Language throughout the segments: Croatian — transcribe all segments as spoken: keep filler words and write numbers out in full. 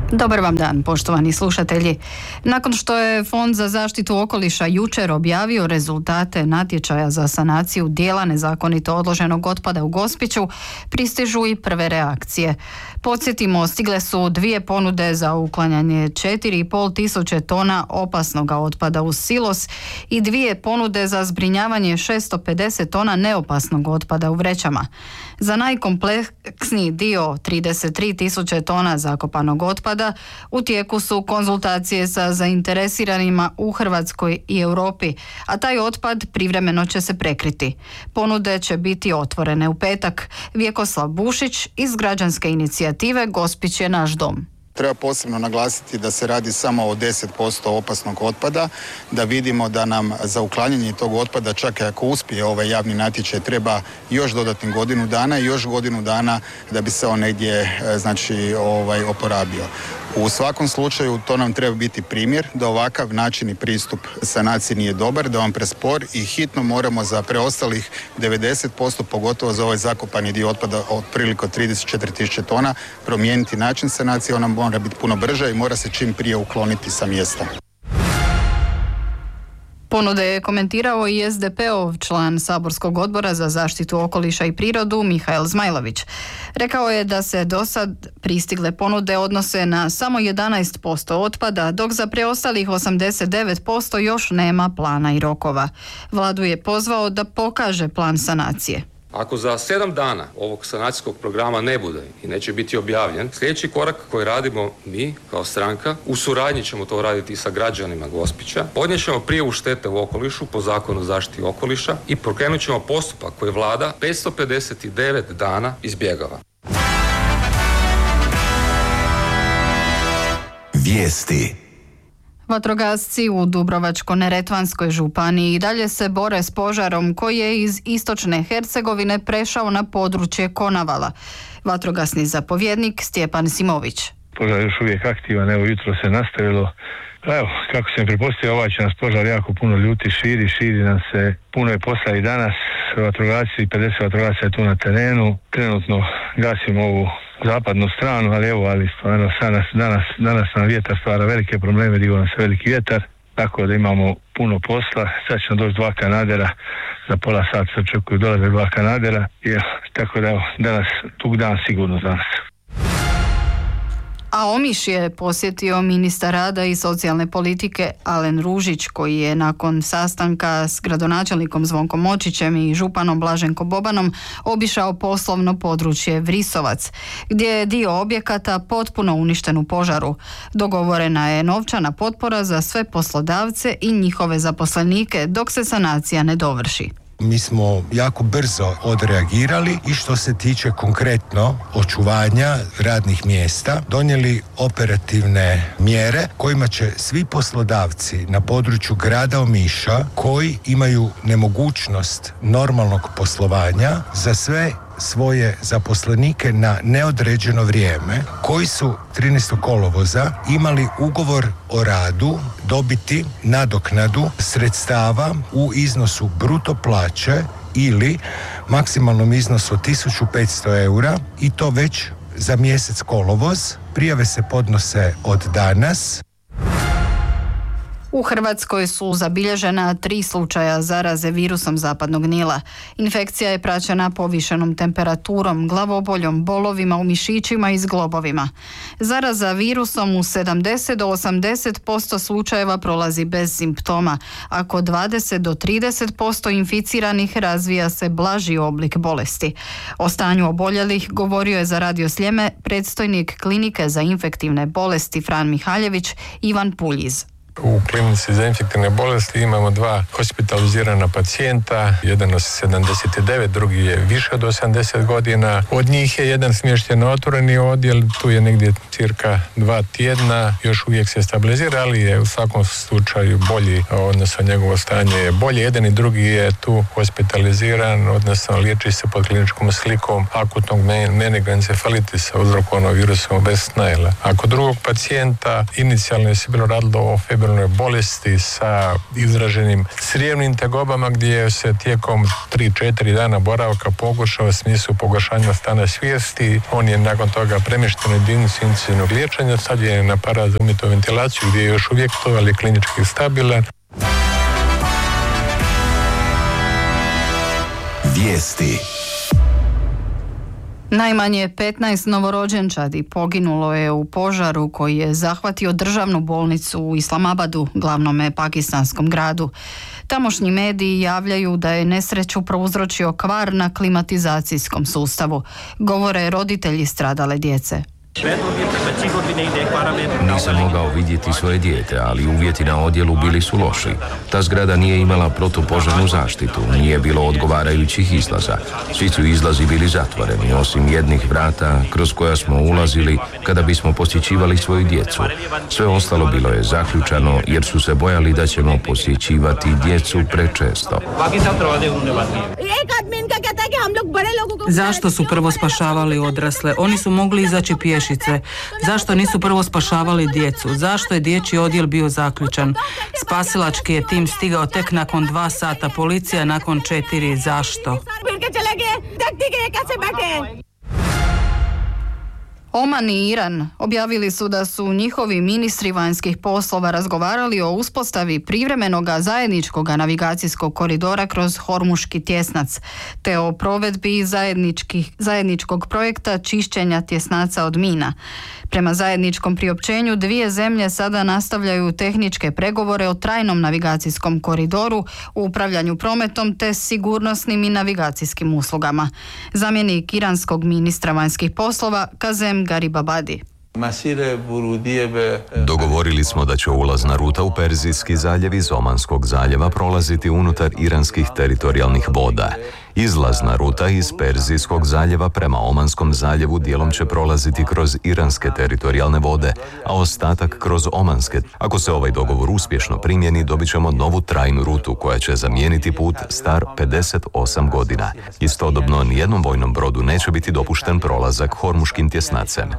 Dobar vam dan, poštovani slušatelji. Nakon što je Fond za zaštitu okoliša jučer objavio rezultate natječaja za sanaciju dijela nezakonito odloženog otpada u Gospiću, pristižu i prve reakcije. Podsjetimo, stigle su dvije ponude za uklanjanje četiri i pol tisuće tona opasnog otpada u silos i dvije ponude za zbrinjavanje šesto pedeset tona neopasnog otpada u vrećama. Za najkompleksniji dio trideset tri tisuće tona zakopanog otpada u tijeku su konzultacije sa zainteresiranima u Hrvatskoj i Europi, a taj otpad privremeno će se prekriti. Ponude će biti otvorene u petak. Vjekoslav Bušić iz građanske inicijative Gospić je naš dom. Treba posebno naglasiti da se radi samo o deset posto opasnog otpada, da vidimo da nam za uklanjanje tog otpada, čak i ako uspije ovaj javni natječaj, treba još dodatnih godinu dana i još godinu dana da bi se on negdje znači, ovaj, oporabio. U svakom slučaju to nam treba biti primjer da ovakav način i pristup sanaciji nije dobar, da on prespor i hitno moramo za preostalih devedeset posto, pogotovo za ovaj zakopani dio otpada otprilike trideset četiri tisuće tona, promijeniti način sanacije. Ona mora biti puno brža i mora se čim prije ukloniti sa mjesta. Ponude je komentirao i es de peov član saborskog odbora za zaštitu okoliša i prirodu Mihael Zmajlović. Rekao je da se do sad pristigle ponude odnose na samo jedanaest posto otpada, dok za preostalih osamdeset devet posto još nema plana i rokova. Vladu je pozvao da pokaže plan sanacije. Ako za sedam dana ovog sanacijskog programa ne bude i neće biti objavljen, sljedeći korak koji radimo mi kao stranka, u suradnji ćemo to raditi sa građanima Gospića, podnijet ćemo prijavu štete u okolišu po zakonu o zaštiti okoliša i pokrenut ćemo postupak koji Vlada petsto pedeset devet dana izbjegava. Vijesti. Vatrogasci u Dubrovačko-neretvanskoj županiji i dalje se bore s požarom koji je iz istočne Hercegovine prešao na područje Konavala. Vatrogasni zapovjednik Stjepan Simović. Požar je još uvijek aktivan, evo jutro se nastavilo. Pa evo, kako sam pretpostavio, ovaj će nas požar jako puno ljuti, širi, širi nam se. Puno je posla i danas. Vatrogasci, pedeset vatrogasaca je tu na terenu. Trenutno gasimo ovu zapadnu stranu, ali evo, ali stvarno danas, danas, danas nam vjetar stvara velike probleme, digo nam se veliki vjetar, tako da imamo puno posla. Sad će nam doći dva kanadera, za pola sata se očekuju dolaze dva kanadera, i, tako da evo, danas, tug dan sigurno danas. A Omiš je posjetio ministar rada i socijalne politike Alen Ružić, koji je nakon sastanka s gradonačelnikom Zvonkom Močićem i županom Blaženkom Bobanom obišao poslovno područje Vrisovac, gdje je dio objekata potpuno uništen u požaru. Dogovorena je novčana potpora za sve poslodavce i njihove zaposlenike dok se sanacija ne dovrši. Mi smo jako brzo odreagirali i što se tiče konkretno očuvanja radnih mjesta, donijeli operativne mjere kojima će svi poslodavci na području grada Omiša koji imaju nemogućnost normalnog poslovanja za sve svoje zaposlenike na neodređeno vrijeme, koji su trinaestog kolovoza imali ugovor o radu, dobiti nadoknadu sredstava u iznosu bruto plaće ili maksimalnom iznosu tisuću petsto eura, i to već za mjesec kolovoz. Prijave se podnose od danas. U Hrvatskoj su zabilježena tri slučaja zaraze virusom zapadnog Nila. Infekcija je praćena povišenom temperaturom, glavoboljom, bolovima u mišićima i zglobovima. Zaraza virusom u sedamdeset do osamdeset posto slučajeva prolazi bez simptoma, a kod dvadeset do trideset posto inficiranih razvija se blaži oblik bolesti. O stanju oboljelih govorio je za Radio Sljeme predstojnik klinike za infektivne bolesti Fran Mihaljević Ivan Puljiz. U klinici za infektivne bolesti imamo dva hospitalizirana pacijenta, jedan od sedamdeset devet, drugi je više od osamdeset godina. Od njih je jedan smješten na otvoreni odjel, tu je negdje cirka dva tjedna, još uvijek se stabilizira, ali je u svakom slučaju bolji, odnosno njegovo stanje je bolje. Jedan i drugi je tu hospitaliziran, odnosno liječi se pod kliničkom slikom akutnog meningoencefalitisa uzrokovanog virusom West Nile. A kod drugog pacijenta inicijalno je se bilo radilo o februaru profesionalnoj bolesti sa izraženim crijevnim tegobama gdje se tijekom tri četiri dana boravka pogoršao u smislu pogoršanja stanja svijesti. On je nakon toga premješten u jedinicu intenzivnog liječenja, sad je na aparat za umjetnu ventilaciju gdje je još uvijek to, ali klinički stabilan. Vijesti. Najmanje petnaest novorođenčadi poginulo je u požaru koji je zahvatio državnu bolnicu u Islamabadu, glavnome pakistanskom gradu. Tamošnji mediji javljaju da je nesreću prouzročio kvar na klimatizacijskom sustavu, govore roditelji stradale djece. Nisam mogao vidjeti svoje dijete, ali uvjeti na odjelu bili su loši. Ta zgrada nije imala protupožarnu zaštitu, nije bilo odgovarajućih izlaza. Svi su izlazi bili zatvoreni, osim jednih vrata kroz koja smo ulazili kada bismo posjećivali svoju djecu. Sve ostalo bilo je zaključano jer su se bojali da ćemo posjećivati djecu prečesto. Zašto su prvo spašavali odrasle? Oni su mogli izaći pješice. Zašto nisu prvo spašavali djecu? Zašto je dječji odjel bio zaključan? Spasilački je tim stigao tek nakon dva sata, policija nakon četiri. Zašto? Oman i Iran objavili su da su njihovi ministri vanjskih poslova razgovarali o uspostavi privremenog zajedničkog navigacijskog koridora kroz Hormuški tjesnac, te o provedbi zajedničkog projekta čišćenja tjesnaca od mina. Prema zajedničkom priopćenju, dvije zemlje sada nastavljaju tehničke pregovore o trajnom navigacijskom koridoru, u upravljanju prometom te sigurnosnim i navigacijskim uslugama. Zamjenik iranskog ministra vanjskih poslova Kazem Garibabadi. Dogovorili smo da će ulazna ruta u Perzijski zaljev iz Omanskog zaljeva prolaziti unutar iranskih teritorijalnih voda. Izlazna ruta iz Perzijskog zaljeva prema Omanskom zaljevu dijelom će prolaziti kroz iranske teritorijalne vode, a ostatak kroz omanske. Ako se ovaj dogovor uspješno primjeni, dobit ćemo novu trajnu rutu koja će zamijeniti put star pedeset osam godina. Istodobno, nijednom vojnom brodu neće biti dopušten prolazak Hormuškim tjesnacem.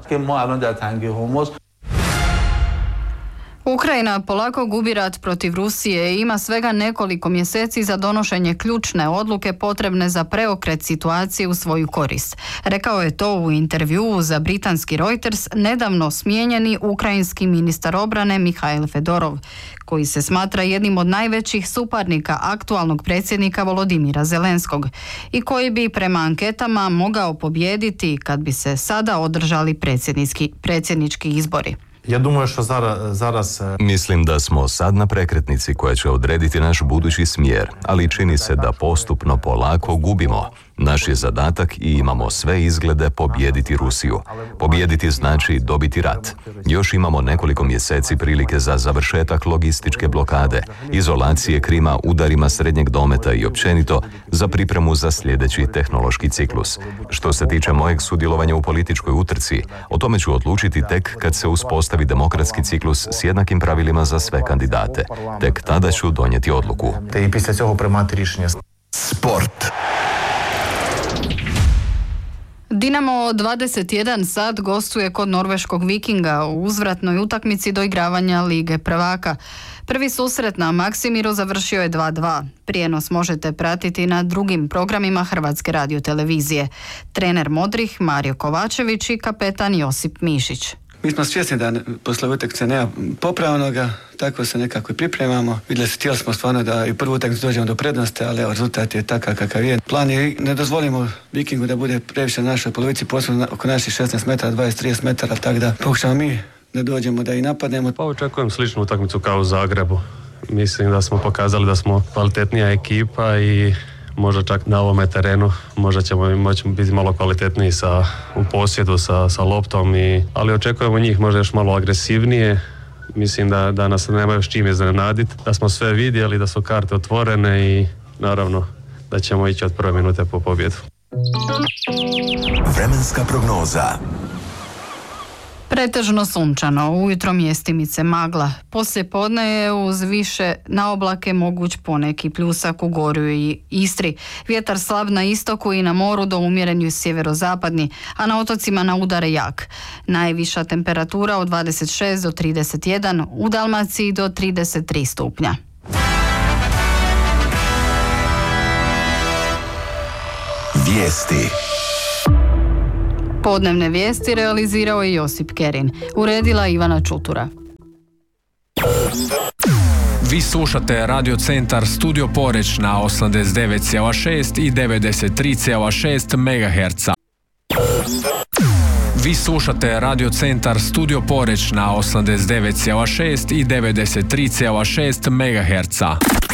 Ukrajina polako gubi rat protiv Rusije i ima svega nekoliko mjeseci za donošenje ključne odluke potrebne za preokret situacije u svoju korist. Rekao je to u intervjuu za britanski Reuters nedavno smijenjeni ukrajinski ministar obrane Mihail Fedorov, koji se smatra jednim od najvećih suparnika aktualnog predsjednika Volodimira Zelenskog i koji bi prema anketama mogao pobijediti kad bi se sada održali predsjednički, predsjednički izbori. Ja думаю, što zaraz, zaraz... Mislim da smo sad na prekretnici koja će odrediti naš budući smjer, ali čini se da postupno polako gubimo. Naš je zadatak i imamo sve izglede pobijediti Rusiju. Pobijediti znači dobiti rat. Još imamo nekoliko mjeseci prilike za završetak logističke blokade, izolacije Krima udarima srednjeg dometa i općenito za pripremu za sljedeći tehnološki ciklus. Što se tiče mojeg sudjelovanja u političkoj utrci, o tome ću odlučiti tek kad se uspostavi demokratski ciklus s jednakim pravilima za sve kandidate. Tek tada ću donijeti odluku. Te i pісля цього приймати рішення. Sport. Dinamo dvadeset jedan sat gostuje kod norveškog Vikinga u uzvratnoj utakmici doigravanja Lige prvaka. Prvi susret na Maksimiru završio je dva dva. Prijenos možete pratiti na drugim programima Hrvatske radiotelevizije. Trener Modrih Mario Kovačević i kapetan Josip Mišić. Mi smo svjesni da posle utakmice nema popravnoga, tako se nekako i pripremamo. Vidjeli se, htjeli smo stvarno da i prvu utakmicu dođemo do prednosti, ali evo, rezultat je takav kakav je. Plan je ne dozvolimo Vikingu da bude previše na našoj polovici, posebno oko naših šesnaest metara, dvadeset trideset metara, tako da pokušamo mi da dođemo da i napadnemo. Pa očekujem sličnu utakmicu kao u Zagrebu. Mislim da smo pokazali da smo kvalitetnija ekipa i možda čak na ovome terenu možda ćemo moći biti malo kvalitetniji sa, u posjedu sa, sa loptom, i, ali očekujemo njih možda još malo agresivnije. Mislim da, da nas nemaju s čim iznenaditi, da smo sve vidjeli, da su karte otvorene i naravno da ćemo ići od prve minute po pobjedu. Vremenska prognoza. Pretežno sunčano, ujutro mjestimice magla. Poslije podne je uz više na oblake moguć poneki pljusak u Gorju i Istri. Vjetar slab na istoku i na moru do umjeren ju sjeverozapadni, a na otocima na udare jak. Najviša temperatura od dvadeset šest do trideset jedan, u Dalmaciji do trideset tri stupnja. Vijesti. Podnevne vijesti realizirao je Josip Kerin. Uredila Ivana Čutura. Vi slušate Radio Centar Studio Poreč na osamdeset devet zarez šest i devedeset tri zarez šest megaherca. Vi slušate Radio Centar Studio Poreč na osamdeset devet zarez šest i devedeset tri zarez šest megaherca.